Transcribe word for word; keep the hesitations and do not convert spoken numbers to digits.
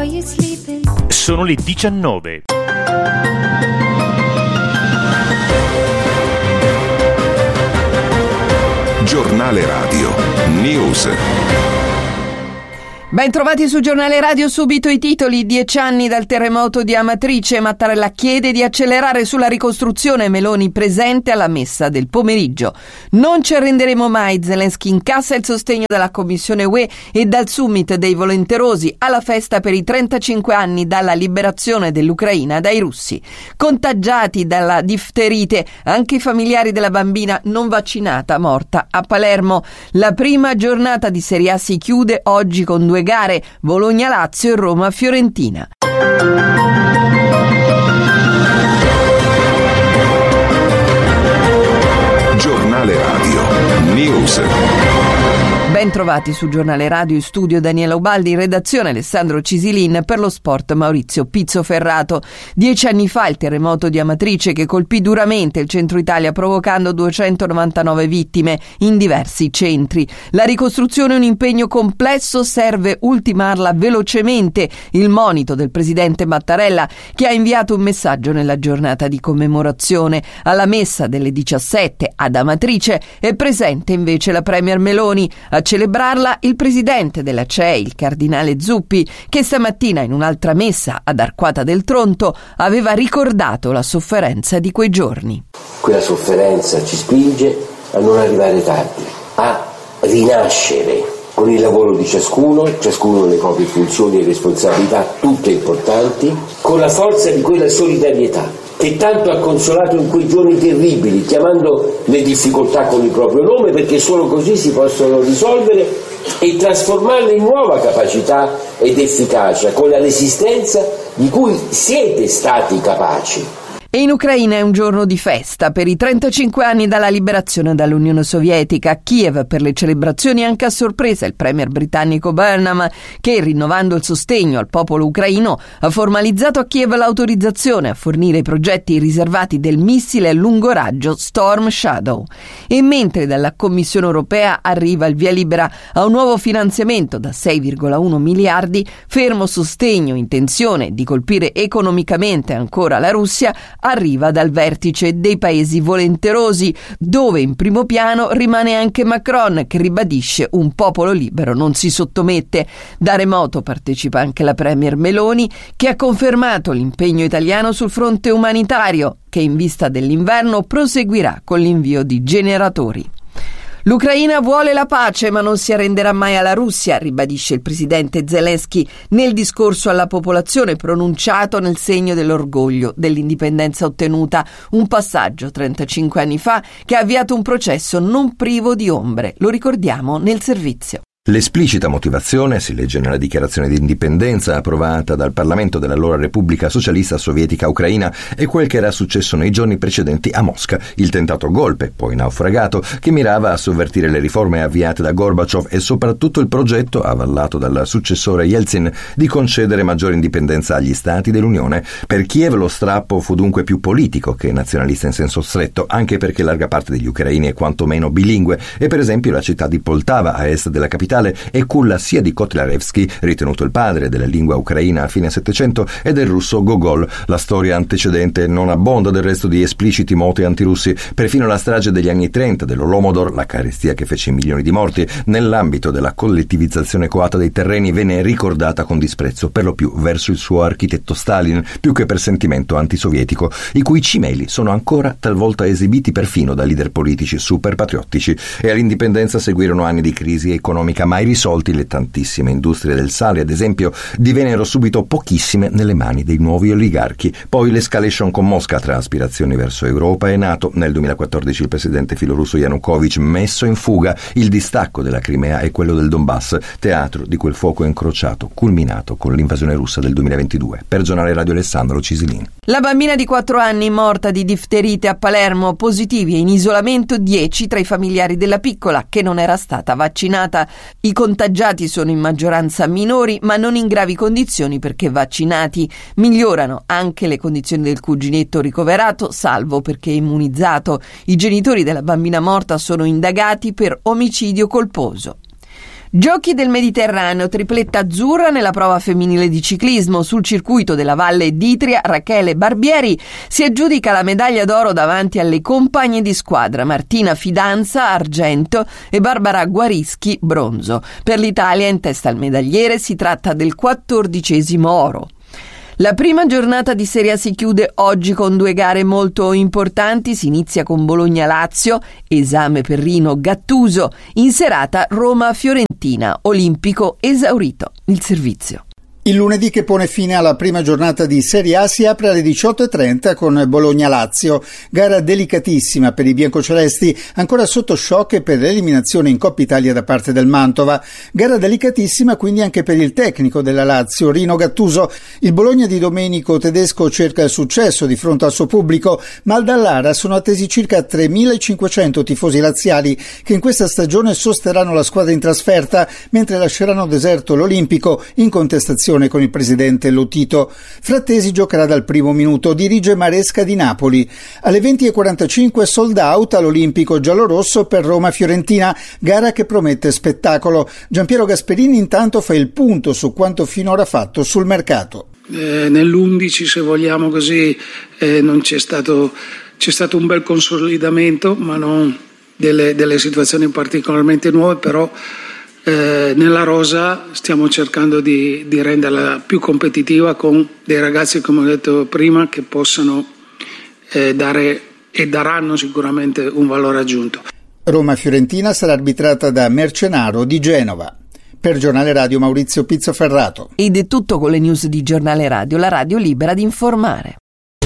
are you sleeping? Sono le diciannove. Giornale Radio News. Ben trovati su Giornale Radio, subito i titoli. Dieci anni dal terremoto di Amatrice, Mattarella chiede di accelerare sulla ricostruzione, Meloni presente alla messa del pomeriggio. Non ci arrenderemo mai, Zelensky incassa il sostegno dalla Commissione U E e dal summit dei volenterosi alla festa per i trentacinque anni dalla liberazione dell'Ucraina dai russi. Contagiati dalla difterite anche i familiari della bambina non vaccinata morta a Palermo. La prima giornata di Serie A si chiude oggi con due gare, Bologna-Lazio e Roma-Fiorentina. Giornale Radio News. Ben trovati su Giornale Radio, in studio Daniela Ubaldi, in redazione Alessandro Cisilin, per lo sport Maurizio Pizzoferrato. Dieci anni fa il terremoto di Amatrice che colpì duramente il centro Italia provocando duecentonovantanove vittime in diversi centri. La ricostruzione è un impegno complesso, serve ultimarla velocemente, il monito del presidente Mattarella, che ha inviato un messaggio nella giornata di commemorazione. Alla messa delle diciassette ad Amatrice è presente invece la premier Meloni. A celebrarla il presidente della C E I, il cardinale Zuppi, che stamattina in un'altra messa ad Arquata del Tronto aveva ricordato la sofferenza di quei giorni. Quella sofferenza ci spinge a non arrivare tardi, a rinascere con il lavoro di ciascuno, ciascuno le proprie funzioni e responsabilità, tutte importanti, con la forza di quella solidarietà che tanto ha consolato in quei giorni terribili, chiamando le difficoltà con il proprio nome, perché solo così si possono risolvere, e trasformarle in nuova capacità ed efficacia, con la resistenza di cui siete stati capaci. E in Ucraina è un giorno di festa per i trentacinque anni dalla liberazione dall'Unione Sovietica. A Kiev per le celebrazioni anche a sorpresa il premier britannico Burnham, che rinnovando il sostegno al popolo ucraino ha formalizzato a Kiev l'autorizzazione a fornire i progetti riservati del missile a lungo raggio Storm Shadow. E mentre dalla Commissione europea arriva il via libera a un nuovo finanziamento da sei virgola uno miliardi, fermo sostegno, intenzione di colpire economicamente ancora la Russia, arriva dal vertice dei paesi volenterosi, dove in primo piano rimane anche Macron, che ribadisce un popolo libero non si sottomette. Da remoto partecipa anche la premier Meloni, che ha confermato l'impegno italiano sul fronte umanitario, che in vista dell'inverno proseguirà con l'invio di generatori. L'Ucraina vuole la pace ma non si arrenderà mai alla Russia, ribadisce il presidente Zelensky nel discorso alla popolazione pronunciato nel segno dell'orgoglio dell'indipendenza ottenuta, un passaggio trentacinque anni fa che ha avviato un processo non privo di ombre, lo ricordiamo nel servizio. L'esplicita motivazione, si legge nella dichiarazione di indipendenza approvata dal Parlamento dell'allora Repubblica Socialista Sovietica Ucraina, è quel che era successo nei giorni precedenti a Mosca, il tentato golpe, poi naufragato, che mirava a sovvertire le riforme avviate da Gorbaciov e soprattutto il progetto, avallato dal successore Yeltsin, di concedere maggiore indipendenza agli stati dell'Unione. Per Kiev lo strappo fu dunque più politico che nazionalista in senso stretto, anche perché larga parte degli ucraini è quantomeno bilingue e per esempio la città di Poltava, a est della capitale, è culla sia di Kotlярevskij, ritenuto il padre della lingua ucraina a fine Settecento, e del russo Gogol. La storia antecedente non abbonda del resto di espliciti moti antirussi. Perfino la strage degli anni trenta dell'Olomodor, la carestia che fece milioni di morti, nell'ambito della collettivizzazione coata dei terreni, venne ricordata con disprezzo, per lo più verso il suo architetto Stalin, più che per sentimento antisovietico, i cui cimeli sono ancora talvolta esibiti perfino da leader politici super patriottici. E all'indipendenza seguirono anni di crisi economica mai risolti. Le tantissime industrie del sale, ad esempio, divennero subito pochissime nelle mani dei nuovi oligarchi. Poi l'escalation con Mosca tra aspirazioni verso Europa e NATO. Nel duemilaquattordici il presidente filorusso Yanukovych messo in fuga, il distacco della Crimea e quello del Donbass, teatro di quel fuoco incrociato culminato con l'invasione russa del duemilaventidue. Per Giornale Radio Alessandro Cisilin. La bambina di quattro anni morta di difterite a Palermo, positivi e in isolamento dieci tra i familiari della piccola che non era stata vaccinata. I contagiati sono in maggioranza minori ma non in gravi condizioni perché vaccinati. Migliorano anche le condizioni del cuginetto ricoverato, salvo perché immunizzato. I genitori della bambina morta sono indagati per omicidio colposo. Giochi del Mediterraneo, tripletta azzurra nella prova femminile di ciclismo. Sul circuito della Valle d'Itria, Rachele Barbieri si aggiudica la medaglia d'oro davanti alle compagne di squadra Martina Fidanza, argento, e Barbara Guarischi, bronzo. Per l'Italia, in testa al medagliere, si tratta del quattordicesimo oro. La prima giornata di Serie A si chiude oggi con due gare molto importanti. Si inizia con Bologna-Lazio, esame per Rino Gattuso. In serata Roma-Fiorentina, olimpico esaurito il servizio. Il lunedì che pone fine alla prima giornata di Serie A si apre alle diciotto e trenta con Bologna-Lazio, gara delicatissima per i biancocelesti, ancora sotto shock per l'eliminazione in Coppa Italia da parte del Mantova. Gara delicatissima quindi anche per il tecnico della Lazio, Rino Gattuso. Il Bologna di Domenico Tedesco cerca il successo di fronte al suo pubblico, ma al Dallara sono attesi circa tremilacinquecento tifosi laziali che in questa stagione sosterranno la squadra in trasferta, mentre lasceranno deserto l'Olimpico in contestazione con il presidente Lotito. Frattesi giocherà dal primo minuto, dirige Maresca di Napoli. Alle venti e quarantacinque sold out all'Olimpico giallorosso per Roma-Fiorentina, gara che promette spettacolo. Giampiero Gasperini intanto fa il punto su quanto finora fatto sul mercato. Eh, nell'undici, se vogliamo così, eh, non c'è stato, c'è stato un bel consolidamento, ma non delle, delle situazioni particolarmente nuove, però Eh, nella rosa stiamo cercando di, di renderla più competitiva con dei ragazzi, come ho detto prima, che possano eh, dare e daranno sicuramente un valore aggiunto. Roma-Fiorentina sarà arbitrata da Mercenaro di Genova. Per Giornale Radio Maurizio Pizzo Ferrato. Ed è tutto con le news di Giornale Radio, la radio libera di informare.